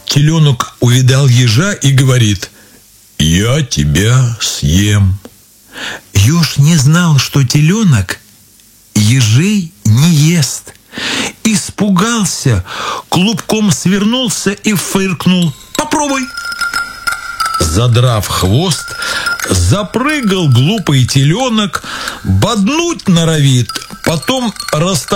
Теленок увидал ежа и говорит: «Я тебя съем». Еж не знал, что теленок ежей не ест. Испугался, клубком свернулся и фыркнул: «Попробуй». Задрав хвост, запрыгал глупый теленок, боднуть норовит, потом